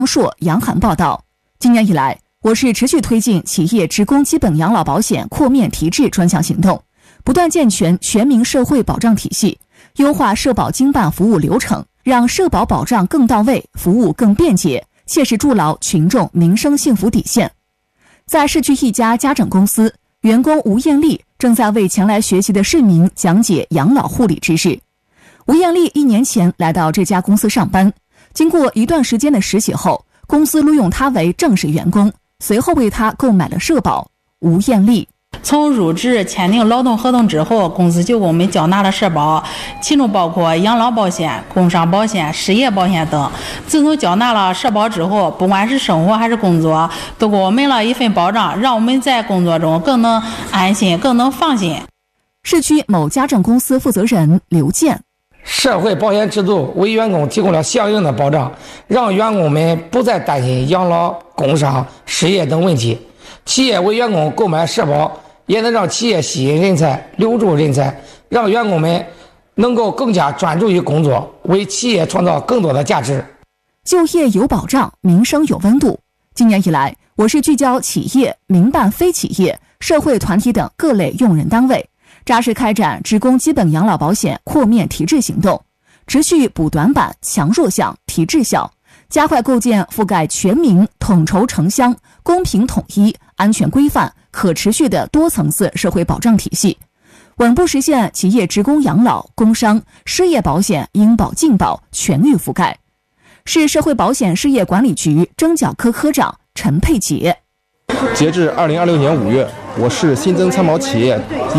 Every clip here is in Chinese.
硕、杨涵报道。今年以来，我市持续推进企业职工基本养老保险扩面提质专项行动，不断健全全民社会保障体系，优化社保经办服务流程，让社保保障更到位，服务更便捷，切实筑牢群众民生幸福底线。在市区一家家政公司，员工吴艳丽正在为前来学习的市民讲解养老护理知识。吴艳丽1年前来到这家公司上班，经过一段时间的实习后，公司录用她为正式员工，随后为她购买了社保。吴艳丽从入职签订劳动合同之后，公司就给我们缴纳了社保，其中包括养老保险、工伤保险、失业保险等。自从缴纳了社保之后，不管是生活还是工作，都给我们了一份保障，让我们在工作中更能安心，更能放心。 市区某家政公司负责人刘健， 社会保险制度为员工提供了相应的保障，让员工们不再担心养老、工伤、失业等问题。企业为员工购买社保，也能让企业吸引人才、留住人才，让员工们能够更加专注于工作，为企业创造更多的价值。 就业有保障，民生有温度。今年以来，我市聚焦企业、民办非企业、社会团体等各类用人单位，扎实开展职工基本养老保险扩面提质行动，持续补短板、强弱项、提质效，加快构建覆盖全民、统筹城乡、公平统一、安全规范、可持续的多层次社会保障体系，稳步实现企业职工养老、工伤、失业保险应保尽保全域覆盖。市社会保险事业管理局征缴科科长陈佩杰。 截至2026年5月，我市新增参保企业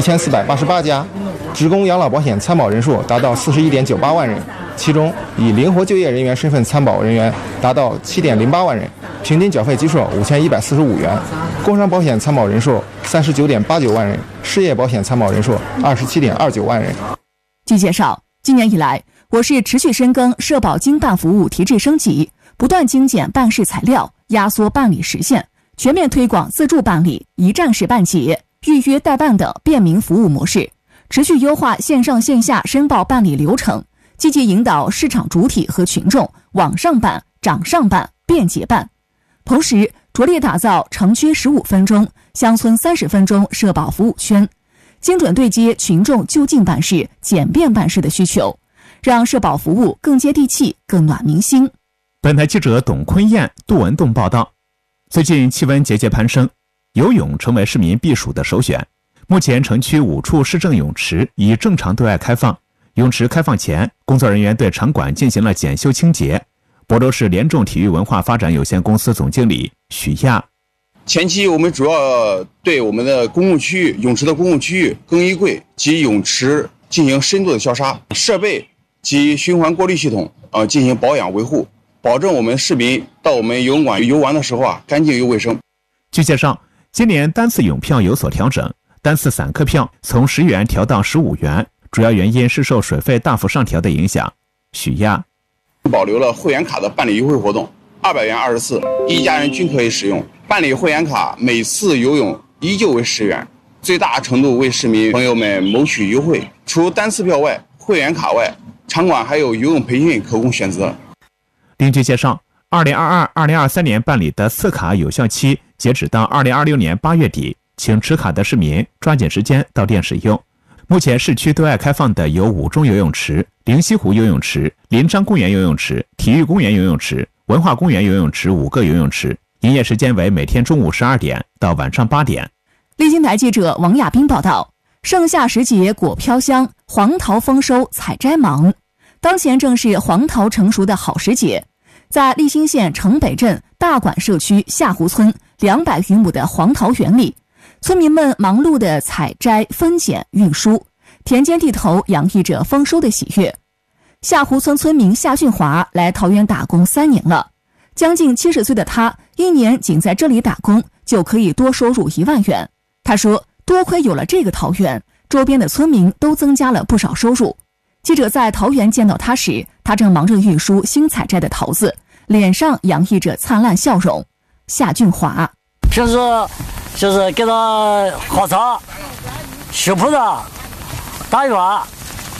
1488家，职工养老保险参保人数达到41.98万人，其中以灵活就业人员身份参保人员达到7.08万人，平均缴费基数5145元，工伤保险参保人数39.89万人，失业保险参保人数27.29万人。 据介绍，今年以来，我市持续深耕社保经办服务提质升级，不断精简办事材料，压缩办理时限，全面推广自助办理、一站式办结、预约代办等便民服务模式，持续优化线上线下申报办理流程，积极引导市场主体和群众网上办、掌上办、便捷办。同时，着力打造城区15分钟、乡村30分钟社保服务圈，精准对接群众就近办事、简便办事的需求，让社保服务更接地气、更暖民心。 本台记者董坤燕、杜文栋报道。最近气温节节攀升，游泳成为市民避暑的首选。目前城区5处市政泳池已正常对外开放，泳池开放前，工作人员对场馆进行了检修清洁。亳州市联众体育文化发展有限公司总经理许亚， 前期我们主要对我们的公共区域、泳池的公共区域、更衣柜及泳池进行深度的消杀，设备及循环过滤系统进行保养维护，保证我们市民到我们游泳馆游玩的时候干净又卫生。 据介绍，今年单次泳票有所调整，单次散客票从10元调到15元，主要原因是受水费大幅上调的影响。许亚保留了会员卡的办理优惠活动，200元20次，一家人均可以使用。办理会员卡每次游泳依旧为10元，最大程度为市民朋友们谋取优惠。除单次票外，会员卡外，场馆还有游泳培训可供选择。 另据介绍，2022-2023年办理的次卡有效期截止到2026年8月底，请持卡的市民抓紧时间到店使用。目前市区对外开放的有5中游泳池、灵溪湖游泳池、临漳公园游泳池、体育公园游泳池、文化公园游泳池5个游泳池，营业时间为每天中午12点到晚上8点。 丽晶台记者王亚斌报道，盛夏时节果飘香，黄桃丰收采摘忙。当前正是黄桃成熟的好时节，在利兴县城北镇大管社区下湖村200余亩的黄桃园里，村民们忙碌地采摘、分拣、运输，田间地头洋溢着丰收的喜悦。下湖村村民夏俊华来桃园打工3年了，将近70岁的他，一年仅在这里打工就可以多收入1万元。他说，多亏有了这个桃园，周边的村民都增加了不少收入。记者在桃园见到他时，他正忙着运输新采摘的桃子，脸上洋溢着灿烂笑容。夏俊华平时就是给他薅草、修铺子、打院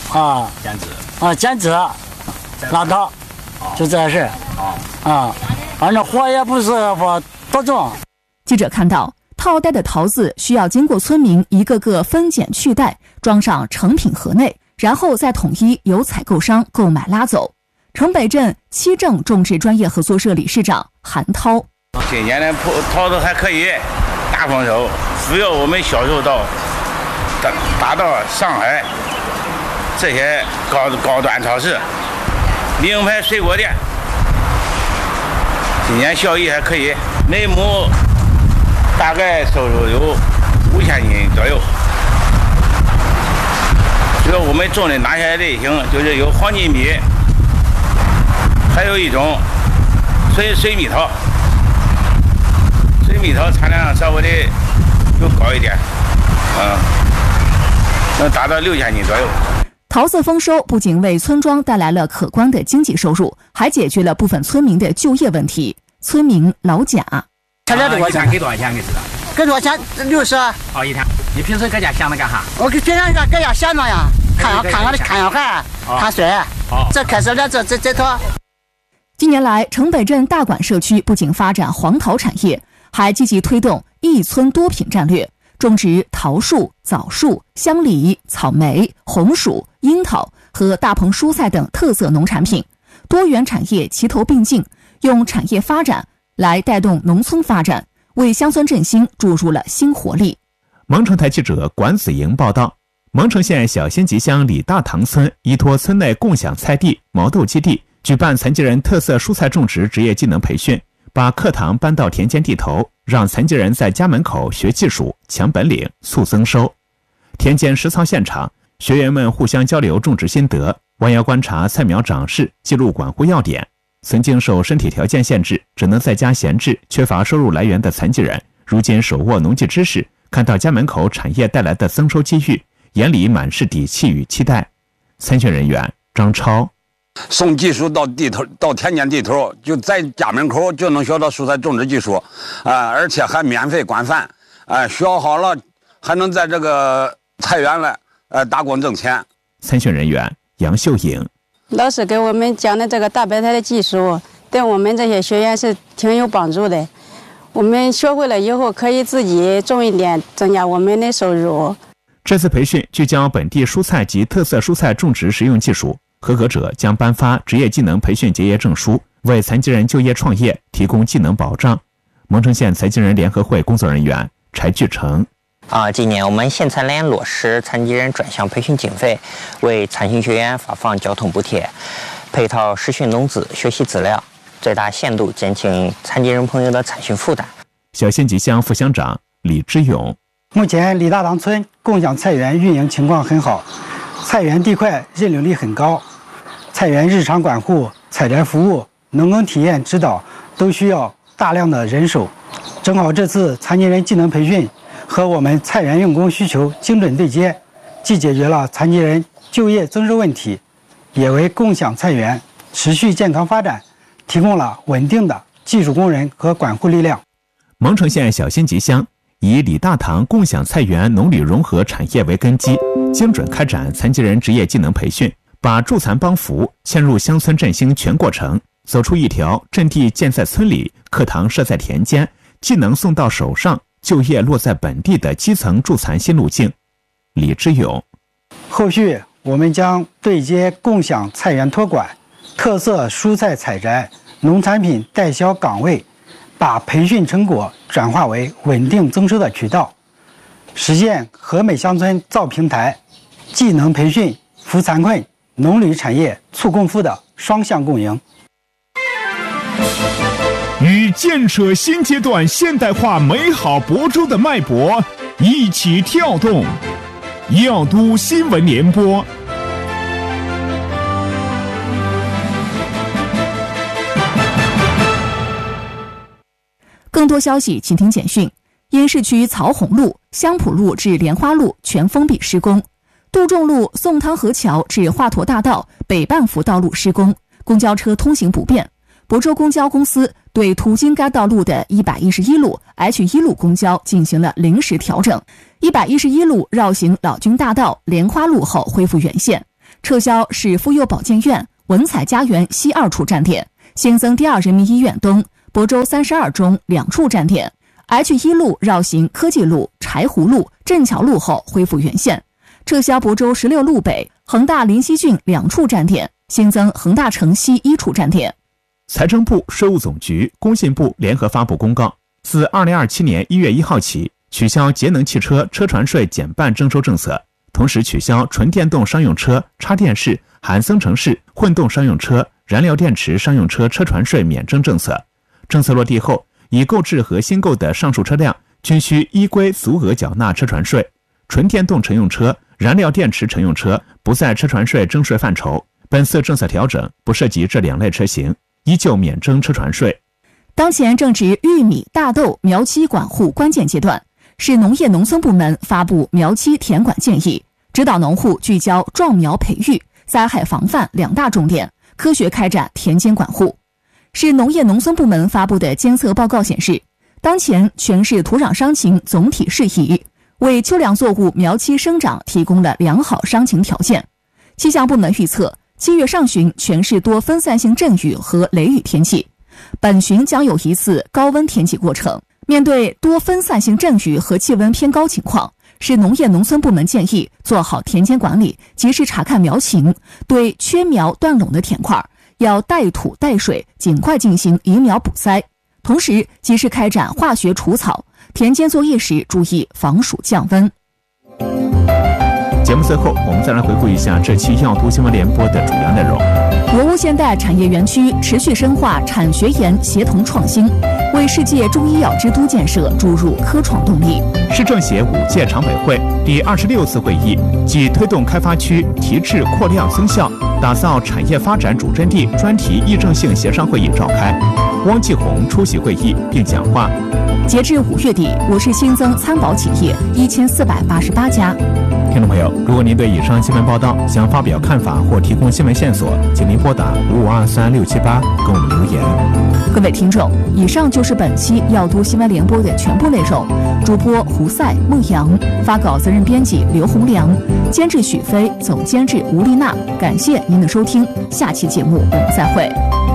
剪纸、拉桃，就这事反正活也不是多种。 记者看到，套袋的桃子需要经过村民一个个分拣去袋，装上成品盒内，然后再统一由采购商购买拉走。城北镇七正种植专业合作社理事长韩涛： 今年的桃子还可以，大丰收，只要我们销售到达到上海这些高端超市、名牌水果店，今年效益还可以，每亩大概收入有5000斤左右。主要我们种的哪些类型，就是有黄金比，还有一种水蜜桃。水蜜桃产量稍微的就高一点，能达到6000斤左右。 桃子丰收不仅为村庄带来了可观的经济收入，还解决了部分村民的就业问题。村民老贾： 一天给多少钱？给知道？ 给多少钱？60。 哦，一天。你平时搁家闲着干啥？ 我平常搁家闲着呀，看小孩，看水。这开始了这套。 近年来，城北镇大管社区不仅发展黄桃产业，还积极推动一村多品战略，种植桃树、枣树、香梨、草莓、红薯、樱桃和大棚蔬菜等特色农产品，多元产业齐头并进，用产业发展来带动农村发展，为乡村振兴注入了新活力。 蒙城台记者管子莹报道，蒙城县小仙集乡李大塘村依托村内共享菜地、毛豆基地，举办残疾人特色蔬菜种植职业技能培训，把课堂搬到田间地头，让残疾人在家门口学技术、抢本领、促增收。田间实操现场，学员们互相交流种植心得，弯腰观察菜苗长势，记录管护要点。曾经受身体条件限制，只能在家闲置、缺乏收入来源的残疾人，如今手握农技知识，看到家门口产业带来的增收机遇，眼里满是底气与期待。参选人员张超： 送技术到地头，到田间地头，就在家门口就能学到蔬菜种植技术，而且还免费管饭，学好了还能在这个菜园来打工挣钱。 参选人员杨秀颖： 老师给我们讲的这个大白菜的技术，对我们这些学员是挺有帮助的。我们学会了以后，可以自己种一点，增加我们的收入。 这次培训聚焦本地蔬菜及特色蔬菜种植实用技术，合格者将颁发职业技能培训结业证书，为残疾人就业创业提供技能保障。蒙城县残疾人联合会工作人员柴巨成： 今年我们县残联落实残疾人专项培训经费，为残行学员发放交通补贴，配套实训农资学习资料，最大限度减轻残疾人朋友的参训负担。 小仙集乡副乡长李之勇： 目前李大塘村共享菜园运营情况很好，菜园地块认领率很高，菜园日常管护、采摘服务、农耕体验指导都需要大量的人手。正好这次残疾人技能培训和我们菜园用工需求精准对接，既解决了残疾人就业增收问题，也为共享菜园持续健康发展提供了稳定的技术工人和管护力量。 蒙城县小仙集乡以李大塘共享菜园农旅融合产业为根基，精准开展残疾人职业技能培训，把助残帮扶嵌入乡村振兴全过程，走出一条阵地建在村里、课堂设在田间、技能送到手上、就业落在本地的基层助残新路径。李之勇： 后续我们将对接共享菜园托管、特色蔬菜采摘、农产品代销岗位，把培训成果转化为稳定增收的渠道，实现和美乡村造平台、技能培训扶残困、农旅产业促共富的双向共赢。 与建设新阶段现代化美好亳州的脉搏一起跳动，耀都新闻联播。 更多消息请听简讯。因市区曹洪路、香浦路至莲花路全封闭施工，杜仲路宋汤河桥至华佗大道北半幅道路施工，公交车通行不便。亳州公交公司对途经该道路的111路、H1路公交进行了临时调整，111路绕行老君大道、莲花路后恢复原线，撤销市妇幼保健院、文采家园西2处站点，新增第2人民医院东、 亳州32中2处站点， H1 路绕行科技路、柴湖路、镇桥路后恢复原线，撤销亳州16路北、恒大临溪郡2处站点，新增恒大城西1处站点。 财政部、税务总局、工信部联合发布公告，自2027年1月1号起，取消节能汽车车船税减半征收政策，同时取消纯电动商用车、插电式、含增程式、混动商用车、燃料电池商用车车船税免征政策。政策落地后，已购置和新购的上述车辆均需依规足额缴纳车船税，纯电动乘用车、燃料电池乘用车不在车船税征税范畴。本次政策调整不涉及这2类车型，依旧免征车船税。 当前正值玉米、大豆、苗期管护关键阶段，市农业农村部门发布苗期田管建议，指导农户聚焦壮苗培育、灾害防范2大重点，科学开展田间管护。市农业农村部门发布的监测报告显示，当前全市土壤伤情总体适宜，为秋粮作物苗期生长提供了良好伤情条件。气象部门预测，7月上旬全市多分散性阵雨和雷雨天气，本旬将有一次高温天气过程。面对多分散性阵雨和气温偏高情况，市农业农村部门建议做好田间管理，及时查看苗情，对缺苗断垄的田块要带土带水，尽快进行移苗补栽，同时及时开展化学除草，田间作业时注意防暑降温。 节目最后，我们再来回顾一下这期要读新闻联播的主要内容。 国务现代产业园区持续深化产学研协同创新，为世界中医药之都建设注入科创动力。 市政协5届常委会第26次会议暨推动开发区提质扩量增效、打造产业发展主阵地专题议政性协商会议召开，汪继红出席会议并讲话。 截至5月底，我市新增参保企业1488家。 听众朋友，如果您对以上新闻报道想发表看法或提供新闻线索，请您拨打5523678跟我们留言。 各位听众，以上就是本期要读新闻联播的全部内容。主播胡赛、孟阳，发稿责任编辑刘洪良，监制许飞，总监制吴丽娜。感谢您的收听，下期节目我们再会。